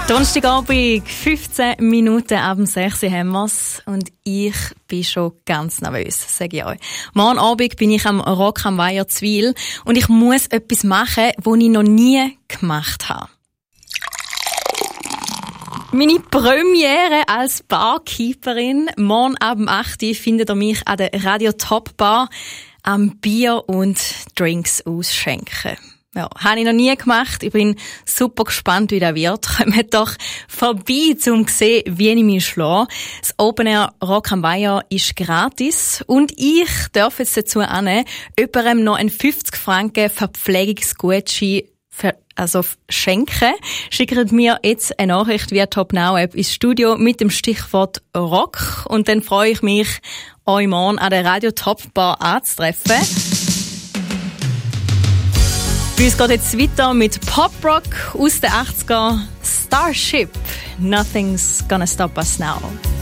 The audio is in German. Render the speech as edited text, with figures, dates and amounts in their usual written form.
Donnerstagabend, 15 Minuten ab 6 Uhr haben wir's und ich bin schon ganz nervös, sage ich euch. Morgen Abend bin ich am Rock am Weiher Zwil und ich muss etwas machen, was ich noch nie gemacht habe. Meine Premiere als Barkeeperin. Morgen ab 8 Uhr findet ihr mich an der Radio Top Bar am Bier und Drinks ausschenken. Ja, habe ich noch nie gemacht. Ich bin super gespannt, wie das wird. Kommt doch vorbei, um zu sehen, wie ich mich schlage. Das Open Air Rock am Weiher ist gratis. Und ich darf jetzt dazu jemandem noch einen 50 Franken Verpflegungsgutschein schenken. Schickt mir jetzt eine Nachricht via Top Now App ins Studio mit dem Stichwort Rock. Und dann freue ich mich, euch morgen an der Radio Top Bar anzutreffen. Bei uns geht jetzt weiter mit Pop-Rock aus den 80er. Starship. Nothing's gonna stop us now.